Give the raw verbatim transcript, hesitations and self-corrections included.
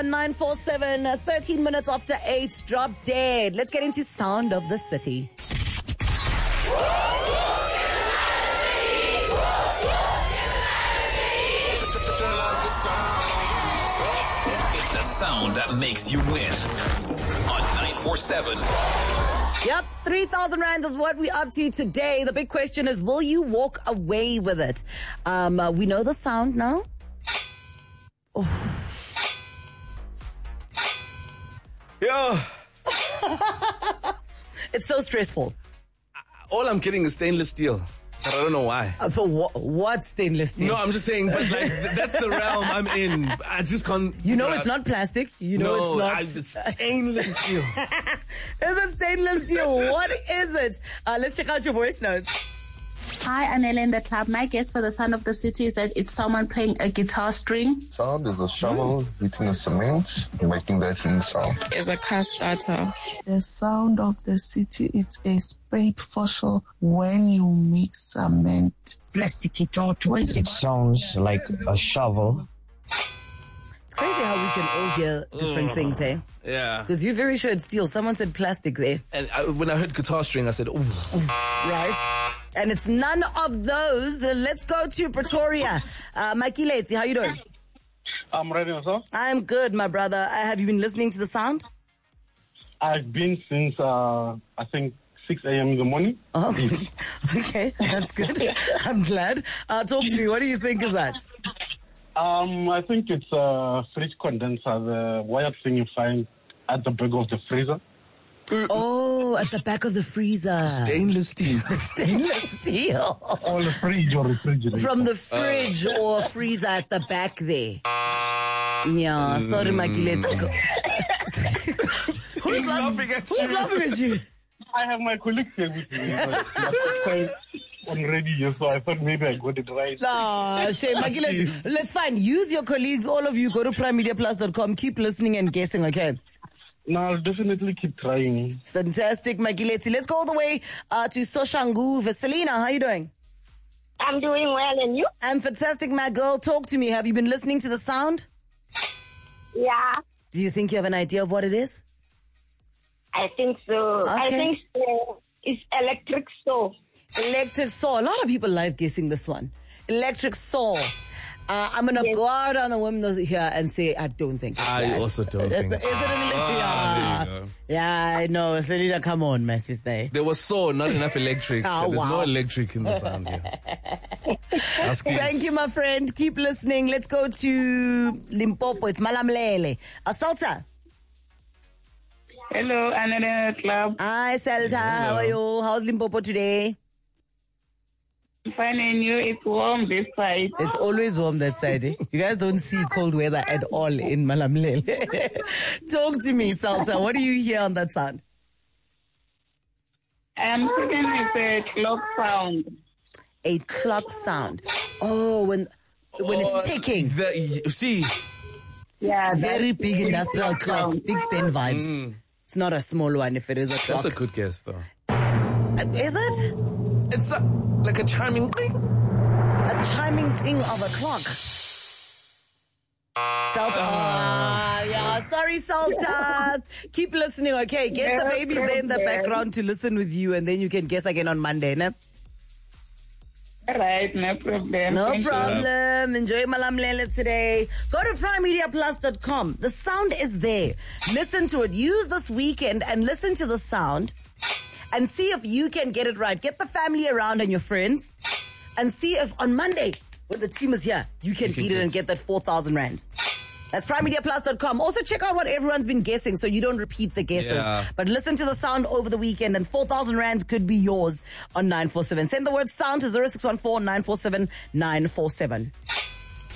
on nine four seven, uh, thirteen minutes after eight, drop dead. Let's get into Sound of the City. It's the sound that makes you win on nine four seven. Yep, three thousand rand is what we're up to today. The big question is, will you walk away with it? Um, uh, we know the sound now. Oh. Yeah. It's so stressful. All I'm getting is stainless steel. But I don't know why. Uh, for what, what stainless steel? No, I'm just saying, but like, that's the realm I'm in. I just can't. You know it's not plastic. You know no, it's not. I, it's stainless steel. Is it stainless steel? What is it? Uh, let's check out your voice notes. Hi, Anela in the club. My guess for the Sound of the City is that it's someone playing a guitar string. Sound is a shovel hitting the cement, making that ring sound. It's a car starter. The Sound of the City is a spade fossil when you mix cement. Plastic it out. It sounds like a shovel. It's crazy how we can all hear different mm. things, eh? Yeah. Because you're very sure it's steel. Someone said plastic there. And I, when I heard guitar string, I said, ooh. Right. And it's none of those. Uh, let's go to Pretoria. Uh, Mikey Letzi, how you doing? I'm ready, yourself? I'm good, my brother. Uh, have you been listening to the sound? I've been since, uh, I think, six a.m. in the morning. Oh, okay. That's good. I'm glad. Uh, talk to me. What do you think is that? Um, I think it's a fridge condenser, the wired thing you find at the back of the freezer. Oh, at the back of the freezer. Stainless steel. Stainless steel. Or the fridge or refrigerator. From the fridge uh. or freezer at the back there. Yeah, sorry, Mikey, let's go. Who's laughing at Who's you? Who's laughing at you? I have my colleagues here with me. On radio, so I thought maybe I got it right. Nah, shame. Mikey, let's, let's find. Use your colleagues, all of you. Go to prime media plus dot com. Keep listening and guessing, okay? No, I'll definitely keep trying. Fantastic, Mikey. Let's, let's go all the way uh, to Soshangu. Vaselina, how you doing? I'm doing well, and you? I'm fantastic, my girl. Talk to me. Have you been listening to the sound? Yeah. Do you think you have an idea of what it is? I think so. Okay. I think so. It's electric stove. Electric saw. A lot of people live guessing this one. Electric saw. Uh, I'm going to yes. go out on the window here and say, I don't think it's I that. also don't think Is so. it an electric? Ah, yeah. yeah, I know. Selena, come on, my sister. There was saw, not enough electric. Oh, There's wow. no electric in the sound here. Thank you, my friend. Keep listening. Let's go to Limpopo. It's Malamlele. Asalta. Hello, Anela Club. Hi, Salta. How are you? How's Limpopo today? Fine, and you? It's warm this side. It's always warm that side. Eh? You guys don't see cold weather at all in Malamlele. Talk to me, Salta. What do you hear on that sound? I'm thinking it's a clock sound. A clock sound. Oh, when when oh, it's ticking. The, see? Yeah. Very big industrial clock. Sound. Big pen vibes. Mm. It's not a small one if it is a clock. That's a good guess, though. Uh, is it? It's a, like a chiming thing. A chiming thing of a clock. Salta. Uh, yeah, sorry, Salta. Keep listening, okay? Get no the babies problem. there in the background to listen with you, and then you can guess again on Monday, ne? All right, no problem. No Thank problem. You. Enjoy Malamlele today. Go to prime media plus dot com. The sound is there. Listen to it. Use this weekend and listen to the sound and see if you can get it right. Get the family around and your friends and see if on Monday, when the team is here, you can, you can beat guess. it and get that four thousand rands. That's prime media plus dot com. Also check out what everyone's been guessing so you don't repeat the guesses. Yeah. But listen to the sound over the weekend and four thousand rands could be yours on nine four seven. Send the word sound to zero six one four nine four seven nine four seven.